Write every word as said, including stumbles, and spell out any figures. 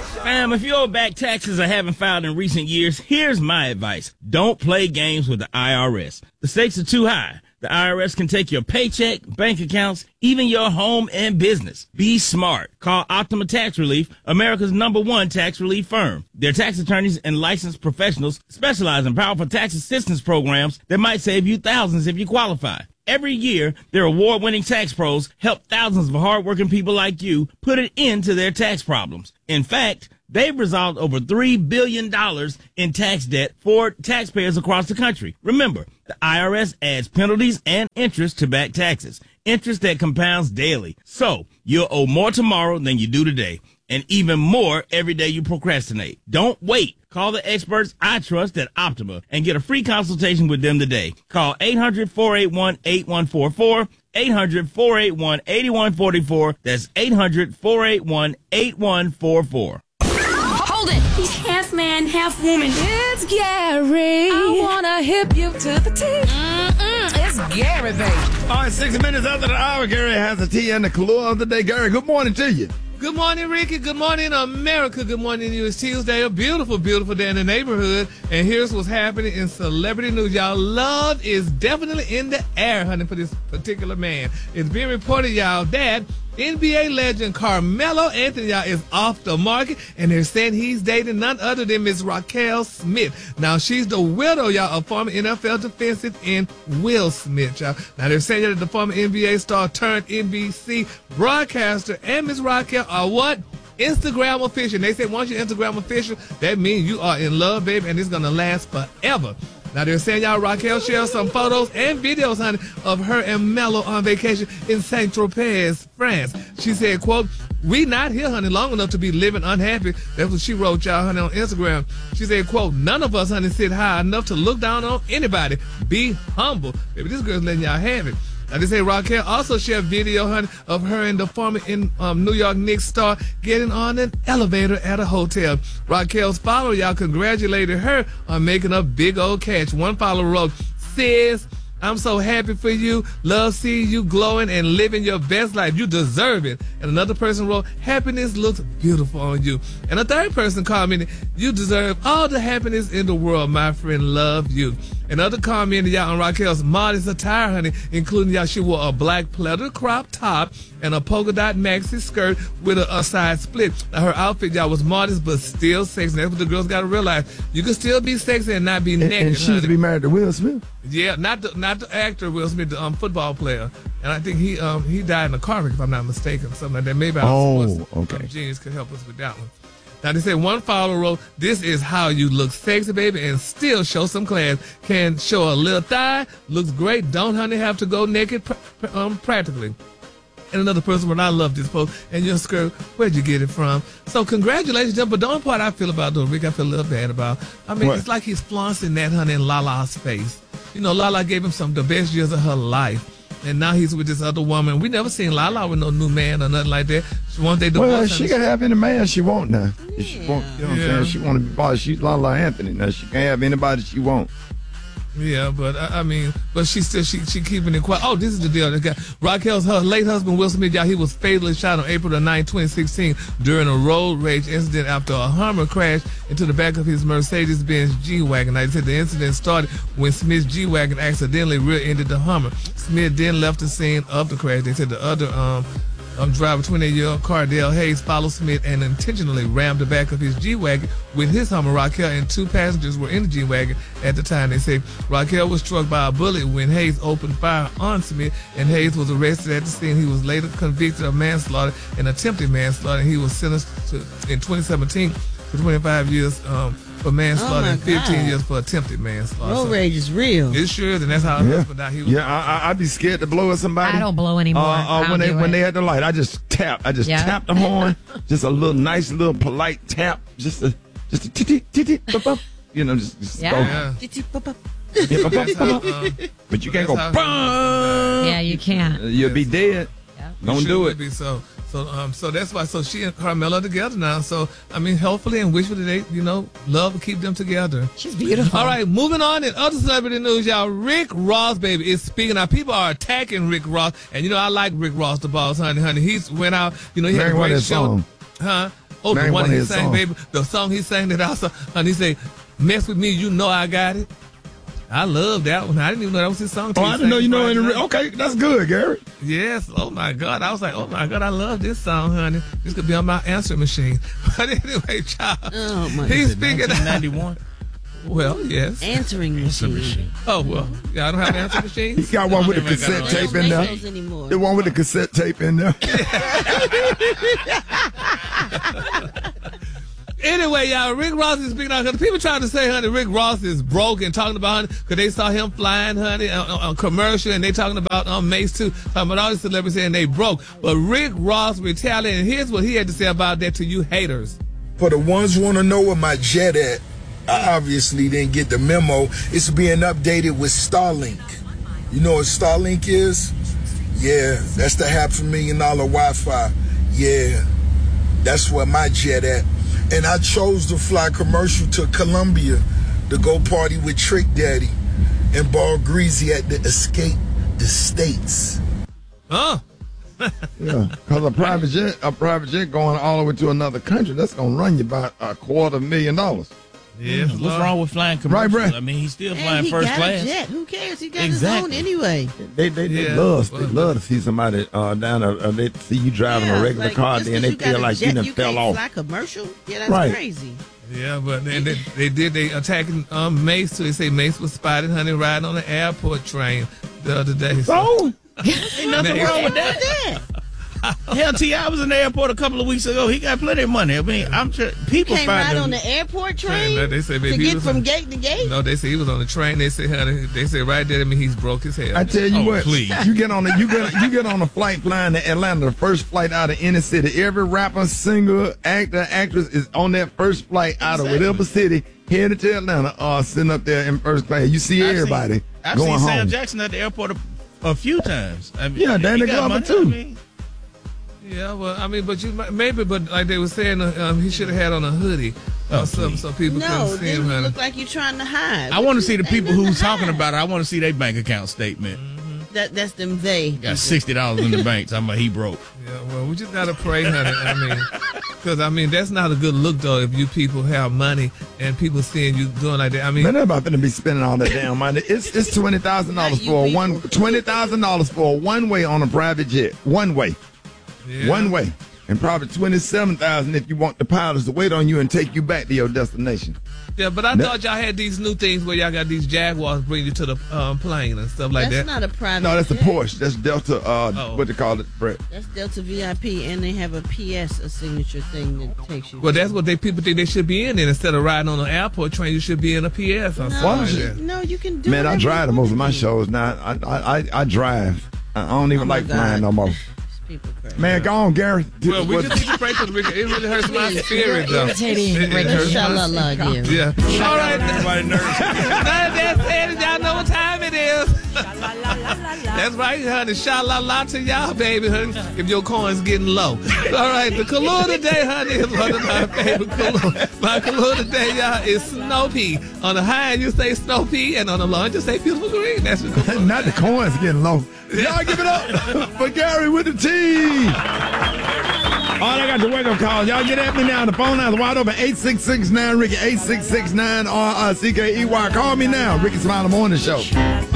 Fam, if you owe back taxes or haven't filed in recent years, here's my advice. Don't play games with the I R S. The stakes are too high. The I R S can take your paycheck, bank accounts, even your home and business. Be smart. Call Optima Tax Relief, America's number one tax relief firm. Their tax attorneys and licensed professionals specialize in powerful tax assistance programs that might save you thousands if you qualify. Every year, their award-winning tax pros help thousands of hardworking people like you put an end to their tax problems. In fact, they've resolved over three billion dollars in tax debt for taxpayers across the country. Remember, the I R S adds penalties and interest to back taxes, interest that compounds daily. So, you'll owe more tomorrow than you do today, and even more every day you procrastinate. Don't wait. Call the experts I trust at Optima and get a free consultation with them today. Call eight hundred, four eight one, eight one four four, eight hundred, four eight one, eight one four four. That's eight hundred, four eight one, eight one four four. Hold it! He's half man, half woman. It's Gary. I wanna hip you to the T. Mm-mm, it's Gary, baby. All right, six minutes after the hour, Gary has the tea and the clue of the day. Gary, good morning to you. Good morning, Ricky. Good morning, America. Good morning to you. It's Tuesday, a beautiful, beautiful day in the neighborhood. And here's what's happening in celebrity news. Y'all, love is definitely in the air, honey, for this particular man. It's being reported, y'all, that N B A legend Carmelo Anthony, y'all, is off the market, and they're saying he's dating none other than Miss Raquel Smith. Now, she's the widow, y'all, of former N F L defensive end Will Smith, y'all. Now, they're saying that the former N B A star turned N B C broadcaster and Miss Raquel are what? Instagram official. And they say once you're Instagram official, that means you are in love, baby, and it's going to last forever. Now, they're saying, y'all, Raquel shared some photos and videos, honey, of her and Melo on vacation in Saint-Tropez, France. She said, quote, "We not here, honey, long enough to be living unhappy." That's what she wrote, y'all, honey, on Instagram. She said, quote, "None of us, honey, sit high enough to look down on anybody. Be humble." Baby, this girl's letting y'all have it. Now, they say Raquel also shared video, honey, of her and the former in, um, New York Knicks star getting on an elevator at a hotel. Raquel's follower, y'all, congratulated her on making a big old catch. One follower wrote, "Sis, I'm so happy for you. Love seeing you glowing and living your best life. You deserve it." And another person wrote, "Happiness looks beautiful on you." And a third person commented, "You deserve all the happiness in the world, my friend. Love you." Another comment, y'all, on Raquel's modest attire, honey, including, y'all, she wore a black pleather crop top and a polka dot maxi skirt with a, a side split. Now, her outfit, y'all, was modest but still sexy. That's what the girls got to realize. You can still be sexy and not be And, naked, and she honey. used to be married to Will Smith. Yeah, not the not the actor Will Smith, the um, football player, and I think he um he died in a car wreck, if I'm not mistaken, something like that. Maybe our Oh, sports, okay. um, genius could help us with that one. Now, they say one follower wrote, "This is how you look sexy, baby, and still show some class. Can show a little thigh, looks great. Don't, honey, have to go naked pr- pr- um, practically." And another person wrote, "I love this post. And your skirt, where'd you get it from?" So congratulations, Jim. But the only part I feel about though, Rick, I feel a little bad about. I mean, What? it's like he's flaunting that, honey, in Lala's face. You know, Lala gave him some the best years of her life. And now he's with this other woman. We never seen Lala with no new man or nothing like that. She wants they divorce. Well, she can have any man she want now. If she want, you know what I'm Yeah. saying? She want to be boss. She's Lala Anthony now. She can have anybody she want. Yeah, but I, I mean, but she still she she keeping it quiet. Oh, this is the deal. Raquel's her late husband Will Smith, y'all, he was fatally shot on April the ninth, twenty sixteen, during a road rage incident after a Hummer crashed into the back of his Mercedes-Benz G-Wagon. Now, they said the incident started when Smith's G-Wagon accidentally rear-ended the Hummer. Smith then left the scene of the crash. They said the other um. Um, driver, twenty-eight-year-old Cardell Hayes, followed Smith and intentionally rammed the back of his G-Wagon with his Hummer. Raquel and two passengers were in the G-Wagon at the time. They say Raquel was struck by a bullet when Hayes opened fire on Smith, and Hayes was arrested at the scene. He was later convicted of manslaughter and attempted manslaughter. He was sentenced to, in twenty seventeen for twenty-five years um, for manslaughter Oh, and fifteen God. years for attempted manslaughter. Road So rage is real. it sure is, and that's how her Yeah, husband died. He was yeah. I, I, I'd be scared to blow at somebody. I don't blow anymore. Uh, I uh, don't when they do when it. they had the light, I just tap. I just Yeah. tap the horn. Just a little nice, little polite tap. Just a just a titty titty. You know, just, just Yeah. go. yeah. Yeah, bop, bop, That's how, bop. um, But you can't go. that's how- Bum. Yeah, you can't. You'll be dead. Don't Sure do would it. Be so. So, um, so that's why. So she and Carmelo are together now. So, I mean, hopefully and wishfully they, you know, love will keep them together. She's beautiful. All right, moving on in other celebrity news, y'all. Rick Ross, baby, is speaking. Now, people are attacking Rick Ross, and you know I like Rick Ross, the boss, honey, honey. He's went out. You know, he had Mary, a what great that show, song? huh? Oh, the Name one one of he his sang, songs. baby. The song he sang that also, and he say, "Mess with me, you know I got it." I love that one. I didn't even know that was his song. Oh, I didn't know you know any. Re- okay, that's good, Gary. Yes. Oh my God. I was like, oh my God, I love this song, honey. This could be on my answering machine. But anyway, child. Oh, my He's speaking. nineteen ninety-one. Well, yes. Answering machine. Oh well. Yeah, I don't have an answering machine. He got one with the never got cassette one. They tape don't in make there. those anymore. The one with the cassette tape in there. Anyway, y'all, Rick Ross is speaking out. Cause people trying to say, honey, Rick Ross is broke and talking about, honey, because they saw him flying, honey, on, on, on commercial, and they talking about um, Mace too, talking about all the celebrities saying they broke. But Rick Ross retaliated, and here's what he had to say about that to you haters. For the ones who want to know where my jet at, I obviously didn't get the memo. It's being updated with Starlink. You know what Starlink is? Yeah, that's the half a million dollar Wi-Fi. Yeah, that's where my jet at. And I chose to fly commercial to Colombia to go party with Trick Daddy and Ball Greasy at the Escape the States. Huh? Yeah, because a private jet, a private jet going all the way to another country, that's gonna run you about a quarter million dollars. Yes, What's Lord. wrong with flying Right, commercial? Brett? I mean, he's still And flying he first got class. a jet. Who cares? He got Exactly. his own anyway. They they, they Yeah, love they well, love to see somebody uh, down a, uh, they see you driving Yeah, a regular like, car, just then 'cause they you got feel a like jet, you done you fell can't off. fly commercial? Yeah, that's Right. crazy. Yeah, but they, they, they did. They attacking um, Mace too. They say Mace was spotted, honey, riding on the airport train the other day. So Ain't nothing Man. wrong with that. Yeah. Hell, T I was in the airport a couple of weeks ago. He got plenty of money. I mean, I'm sure people Can't find ride him- on the airport train Man, they say, to baby, he get was from on- gate to gate? No, they say he was on the train. They say, honey, they say right there. I mean, he's broke his head. I tell you Oh, what, please. you get on a you get you get on a flight flying to Atlanta, the first flight out of any city. Every rapper, singer, actor, actress is on that first flight out of whatever city headed to Atlanta, uh, sitting up there in first class. You see I've everybody seen, I've going seen home. Sam Jackson at the airport a, a few times. I mean, Yeah, Danny he got Glover, money. too. I mean, Yeah, well, I mean, but you might- maybe, but like they were saying, uh, um, he should have had on a hoodie Oh, or something please. so people No, couldn't see then him, you honey. look like you're trying to hide. I want to see the Ain't people nothing who's to talking hide. about it. I want to see their bank account statement. That, that's them they. Got sixty dollars in the bank. Talking about he broke. Yeah, well, we just gotta pray, honey. I mean, because I mean, that's not a good look though. If you people have money and people seeing you doing like that, I mean, Man, they're about to be spending all that damn money. It's it's twenty thousand dollars Not you for a people. one twenty thousand dollars for a one way on a private jet. One way. yeah. One way. And probably twenty seven thousand if you want the pilots to wait on you and take you back to your destination. Yeah, but I No. thought y'all had these new things where y'all got these Jaguars bring you to the um, plane and stuff like That's that. not a private No, that's a jet. Porsche. That's Delta uh Oh. what they call it, Brett. That's Delta V I P, and they have a P S, a signature thing that takes you. Well, that's what they people think they should be in. Then instead of riding on an airport train, you should be in a P S or no, something Why like don't you- that. no, you can do Man, I whatever you drive to most of my wanna do. shows now. I I I, I drive. I don't even Oh, my like flying God. no more. These people crazy. Man, go on, Gary. Well, we What- just need to pray for the Rick. It really hurts my spirit, though. Irritating, It- it Rick. hurts my- Shalala, dear. Yeah. All right. Everybody nervous. Now that said, y'all know what time it is. That's right, honey. Sha-la-la to y'all, baby, honey. If your coin's getting low. All right, the color today, honey, is one of my favorite color. My color today, y'all, is Snow Pea. On the high end, you say Snow Pea, and on the low end, you say Beautiful Green. That's the color. Not the coins getting low. Y'all give it up for Gary with the T. All I got to wake up call. Y'all get at me now. The phone line is wide open. eight six six nine Ricky. eight six six nine R I C K E Y. Call me now. Ricky Smiley Morning Show.